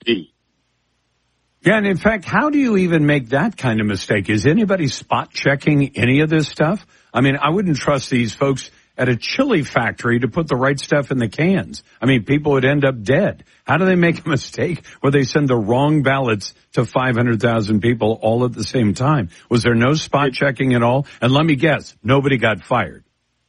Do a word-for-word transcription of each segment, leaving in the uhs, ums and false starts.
me. Yeah, and in fact, how do you even make that kind of mistake? Is anybody spot checking any of this stuff? I mean, I wouldn't trust these folks at a chili factory to put the right stuff in the cans. I mean, people would end up dead. How do they make a mistake where they send the wrong ballots to five hundred thousand people all at the same time? Was there no spot checking at all? And let me guess, nobody got fired.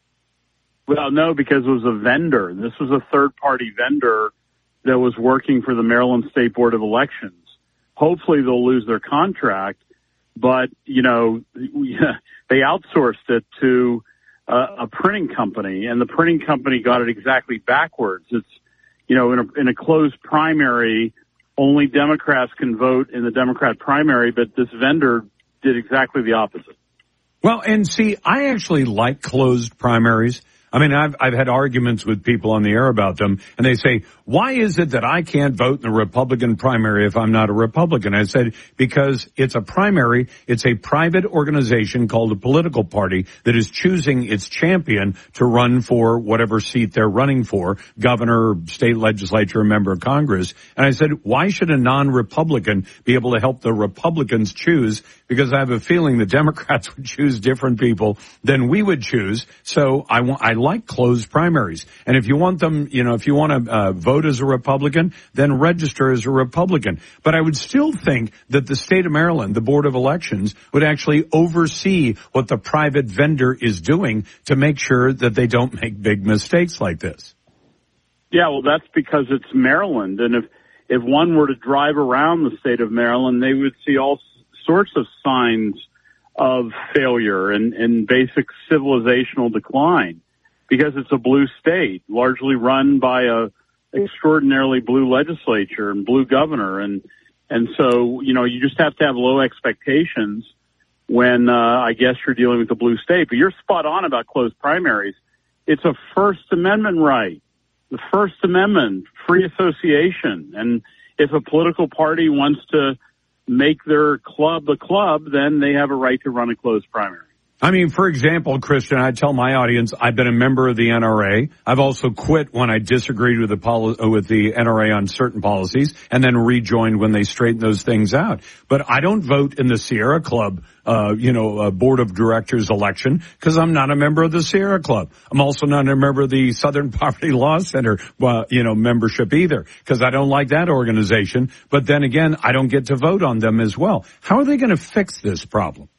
Well, no, because it was a vendor. This was a third-party vendor that was working for the Maryland State Board of Elections. Hopefully they'll lose their contract, but, you know, they outsourced it to uh, a printing company, and the printing company got it exactly backwards. It's, you know, in a, in a closed primary, only Democrats can vote in the Democrat primary, but this vendor did exactly the opposite. Well, and see, I actually like closed primaries. I mean, I've, I've had arguments with people on the air about them, and they say, why is it that I can't vote in the Republican primary if I'm not a Republican? I said, because it's a primary. It's a private organization called a political party that is choosing its champion to run for whatever seat they're running for, governor, state legislature, member of Congress. And I said, why should a non-Republican be able to help the Republicans choose? Because I have a feeling the Democrats would choose different people than we would choose. So I want, I like closed primaries. And if you want them, you know, if you want to uh, vote as a Republican, then register as a Republican. But I would still think that the state of Maryland, the Board of Elections, would actually oversee what the private vendor is doing to make sure that they don't make big mistakes like this. Yeah, well, that's because it's Maryland. And if, if one were to drive around the state of Maryland, they would see all sorts of signs of failure and, and basic civilizational decline. Because it's a blue state, largely run by a extraordinarily blue legislature and blue governor. And, and so, you know, you just have to have low expectations when, uh, I guess you're dealing with a blue state. But you're spot on about closed primaries. It's a First Amendment right. The First Amendment, free association. And if a political party wants to make their club a club, then they have a right to run a closed primary. I mean, for example, Christian, I tell my audience I've been a member of the N R A. I've also quit when I disagreed with the poli- with the N R A on certain policies, and then rejoined when they straightened those things out. But I don't vote in the Sierra Club, uh, you know, uh, board of directors election because I'm not a member of the Sierra Club. I'm also not a member of the Southern Poverty Law Center, uh, you know, membership either because I don't like that organization. But then again, I don't get to vote on them as well. How are they going to fix this problem?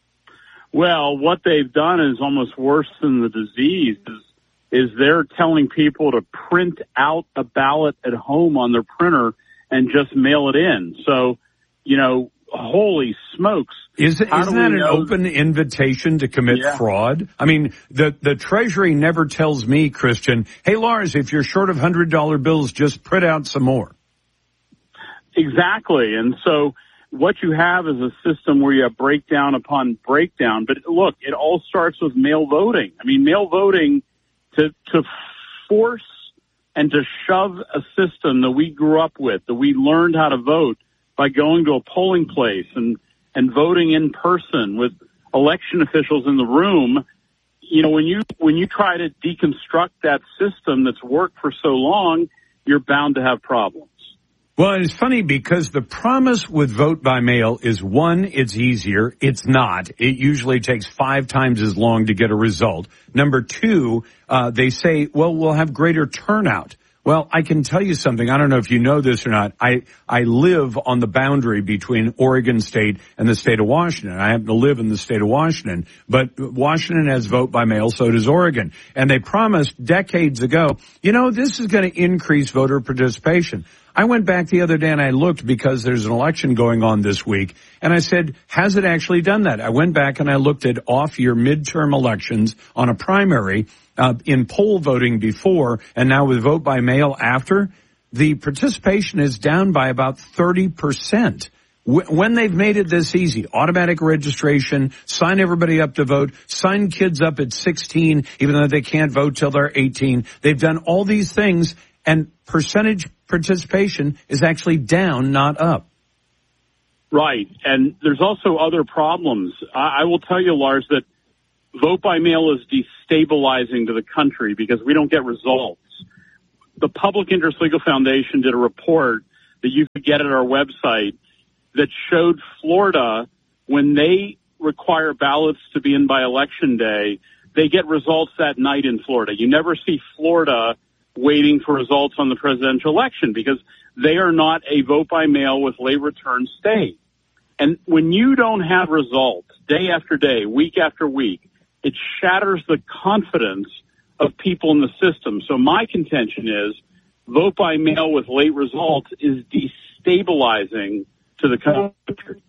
Well, what they've done is almost worse than the disease is, is they're telling people to print out a ballot at home on their printer and just mail it in. So, you know, holy smokes. Is, isn't that an know? open invitation to commit yeah. fraud? I mean, the, the Treasury never tells me, Christian, hey, Lars, if you're short of one hundred dollar bills, just print out some more. Exactly. And so what you have is a system where you have breakdown upon breakdown. But look, it all starts with mail voting. I mean, mail voting to, to force and to shove a system that we grew up with, that we learned how to vote by going to a polling place and, and voting in person with election officials in the room. You know, when you, when you try to deconstruct that system that's worked for so long, you're bound to have problems. Well, it's funny because the promise with vote by mail is, one, it's easier. It's not. It usually takes five times as long to get a result. Number two, uh, they say, well, we'll have greater turnout. Well, I can tell you something. I don't know if you know this or not. I, I live on the boundary between Oregon State and the state of Washington. I happen to live in the state of Washington, but Washington has vote by mail, so does Oregon. And they promised decades ago, you know, this is going to increase voter participation. I went back the other day and I looked because there's an election going on this week. And I said, has it actually done that? I went back and I looked at off-year midterm elections on a primary uh, in poll voting before and now with vote by mail after. The participation is down by about thirty percent. When they've made it this easy, automatic registration, sign everybody up to vote, sign kids up at sixteen, even though they can't vote till they're eighteen. They've done all these things, and percentage participation is actually down, not up. Right. And there's also other problems. I, I will tell you, Lars, that vote by mail is destabilizing to the country because we don't get results. The Public Interest Legal Foundation did a report that you could get at our website that showed Florida, when they require ballots to be in by election day, they get results that night in Florida. You never see Florida waiting for results on the presidential election because they are not a vote by mail with late return state. And when you don't have results day after day, week after week, it shatters the confidence of people in the system. So my contention is vote by mail with late results is destabilizing to the country.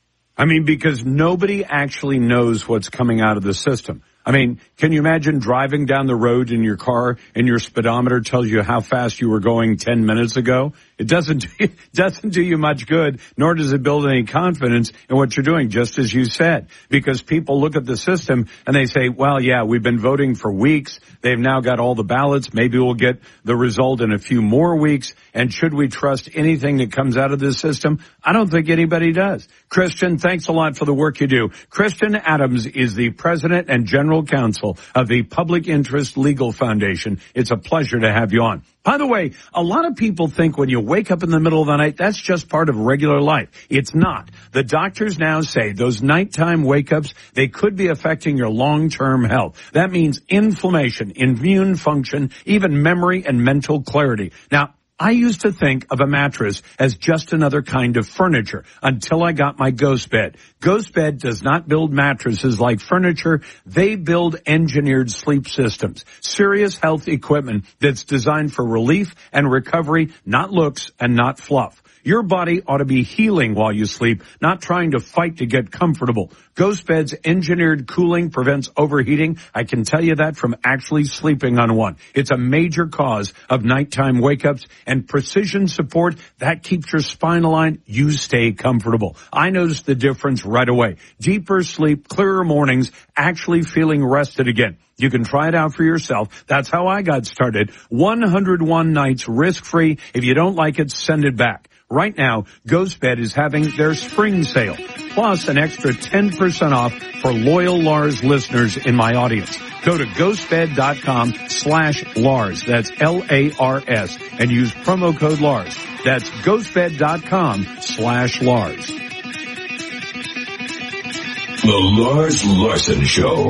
I mean, because nobody actually knows what's coming out of the system. I mean, can you imagine driving down the road in your car and your speedometer tells you how fast you were going ten minutes ago? It doesn't, it doesn't do you much good, nor does it build any confidence in what you're doing, just as you said. Because people look at the system and they say, well, yeah, we've been voting for weeks. They've now got all the ballots. Maybe we'll get the result in a few more weeks. And should we trust anything that comes out of this system? I don't think anybody does. Christian, thanks a lot for the work you do. Christian Adams is the president and general counsel of the Public Interest Legal Foundation. It's a pleasure to have you on. By the way, a lot of people think when you wake up in the middle of the night, that's just part of regular life. It's not. The doctors now say those nighttime wake-ups, they could be affecting your long-term health. That means inflammation, immune function, even memory and mental clarity. Now, I used to think of a mattress as just another kind of furniture until I got my Ghost Bed. Ghost Bed does not build mattresses like furniture. They build engineered sleep systems, serious health equipment that's designed for relief and recovery, not looks and not fluff. Your body ought to be healing while you sleep, not trying to fight to get comfortable. Ghost Bed's engineered cooling prevents overheating. I can tell you that from actually sleeping on one. It's a major cause of nighttime wake-ups, and precision support, that keeps your spine aligned. You stay comfortable. I noticed the difference right away. Deeper sleep, clearer mornings, actually feeling rested again. You can try it out for yourself. That's how I got started. one hundred one nights risk-free. If you don't like it, send it back. Right now, Ghost Bed is having their spring sale, plus an extra ten percent off for loyal Lars listeners in my audience. Go to ghostbed.com slash Lars, that's L A R S, and use promo code Lars. That's ghostbed.com slash Lars. The Lars Larson Show.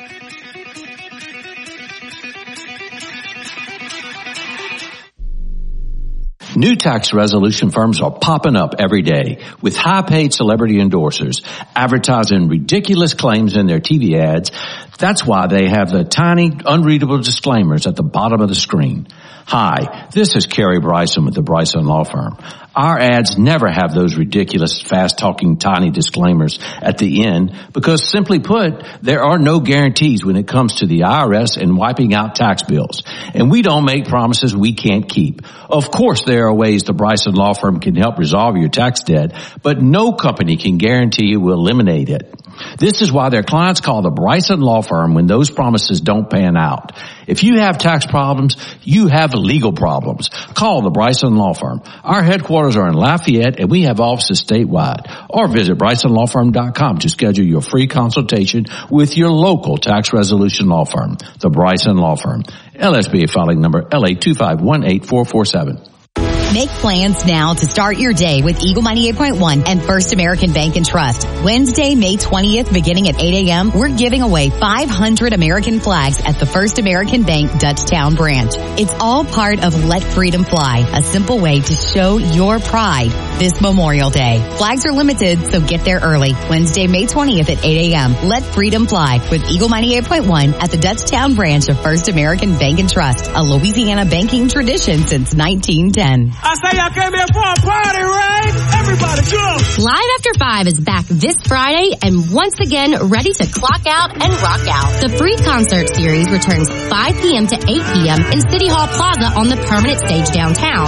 New tax resolution firms are popping up every day with high-paid celebrity endorsers advertising ridiculous claims in their T V ads. That's why they have the tiny, unreadable disclaimers at the bottom of the screen. Hi, this is Kerry Bryson with the Bryson Law Firm. Our ads never have those ridiculous, fast-talking, tiny disclaimers at the end because, simply put, there are no guarantees when it comes to the I R S and wiping out tax bills. And we don't make promises we can't keep. Of course, there are ways the Bryson Law Firm can help resolve your tax debt, but no company can guarantee it will eliminate it. This is why their clients call the Bryson Law Firm when those promises don't pan out. If you have tax problems, you have legal problems. Call the Bryson Law Firm. Our headquarters are in Lafayette, and we have offices statewide. Or visit Bryson Law Firm dot com to schedule your free consultation with your local tax resolution law firm, the Bryson Law Firm. L S B A filing number L A two five one eight four four seven. Make plans now to start your day with Eagle ninety-eight point one and First American Bank and Trust. Wednesday, May twentieth, beginning at eight a.m., we're giving away five hundred American flags at the First American Bank Dutchtown branch. It's all part of Let Freedom Fly, a simple way to show your pride this Memorial Day. Flags are limited, so get there early. Wednesday, May twentieth at eight a.m., Let Freedom Fly with Eagle ninety-eight point one at the Dutchtown branch of First American Bank and Trust, a Louisiana banking tradition since nineteen ten. I say y'all came here for a party, right? Everybody go! Live After Five is back this Friday and once again ready to clock out and rock out. The free concert series returns five p.m. to eight p.m. in City Hall Plaza on the permanent stage downtown.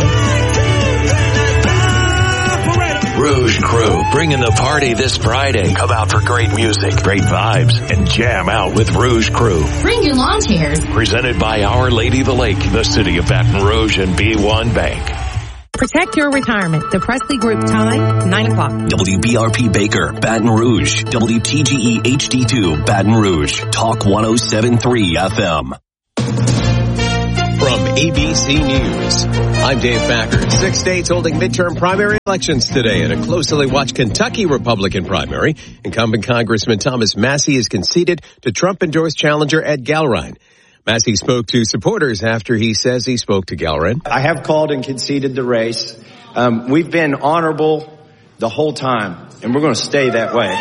Rouge Crew, bringing the party this Friday. Come out for great music, great vibes, and jam out with Rouge Crew. Bring your lawn chairs. Presented by Our Lady of the Lake, the City of Baton Rouge, and B one Bank. Protect your retirement. The Presley Group time, nine o'clock. W B R P Baker, Baton Rouge. W T G E H D two, Baton Rouge. Talk one oh seven point three F M. From A B C News. I'm Dave Backer. Six states holding midterm primary elections today. In a closely watched Kentucky Republican primary, incumbent Congressman Thomas Massie is conceded to Trump-endorsed challenger Ed Gallrein. Massie spoke to supporters after he says he spoke to Gallrein. I have called and conceded the race. Um, we've been honorable the whole time, and we're going to stay that way.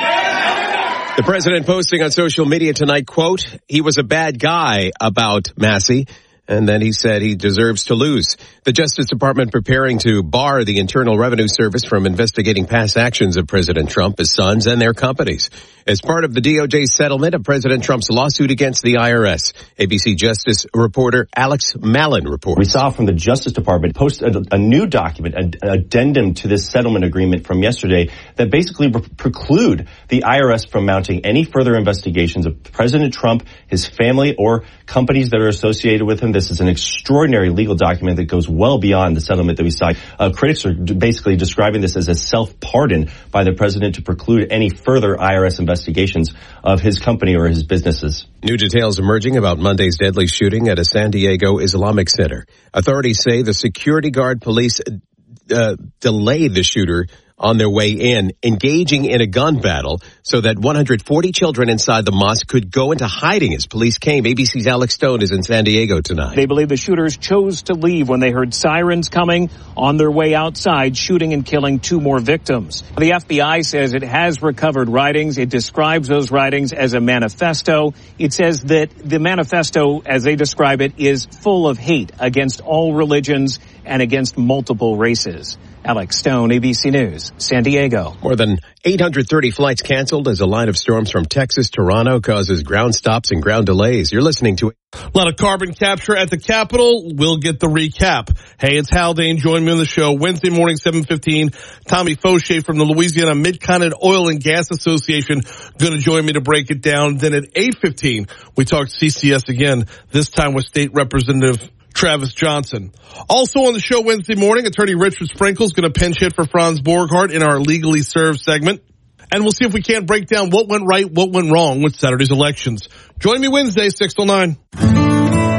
The president posting on social media tonight, quote, he was a bad guy about Massie. And then he said he deserves to lose. The Justice Department preparing to bar the Internal Revenue Service from investigating past actions of President Trump, his sons, and their companies. As part of the D O J settlement of President Trump's lawsuit against the I R S, A B C Justice reporter Alex Mallon reports. We saw from the Justice Department post a, a new document, an addendum to this settlement agreement from yesterday that basically pre- preclude the I R S from mounting any further investigations of President Trump, his family, or companies that are associated with him. This is an extraordinary legal document that goes well beyond the settlement that we saw. Uh, critics are basically describing this as a self-pardon by the president to preclude any further I R S investigations of his company or his businesses. New details emerging about Monday's deadly shooting at a San Diego Islamic center. Authorities say the security guard police uh, delayed the shooter on their way in, engaging in a gun battle so that one hundred forty children inside the mosque could go into hiding as police came. A B C's Alex Stone is in San Diego tonight. They believe the shooters chose to leave when they heard sirens coming on their way outside, shooting and killing two more victims. The F B I says it has recovered writings. It describes those writings as a manifesto. It says that the manifesto, as they describe it, is full of hate against all religions and against multiple races. Alex Stone, A B C News, San Diego. More than eight hundred thirty flights canceled as a line of storms from Texas, Toronto causes ground stops and ground delays. You're listening to a lot of carbon capture at the Capitol. We'll get the recap. Hey, it's Haldane. Join me on the show Wednesday morning, seven fifteen. Tommy Fauché from the Louisiana Mid-Continent Oil and Gas Association going to join me to break it down. Then at eight fifteen, we talk C C S again, this time with State Representative Travis Johnson. Also on the show Wednesday morning, attorney Richard Sprinkle is going to pinch hit for Franz Borghardt in our Legally Served segment. And we'll see if we can't break down what went right, what went wrong with Saturday's elections. Join me Wednesday, six till nine.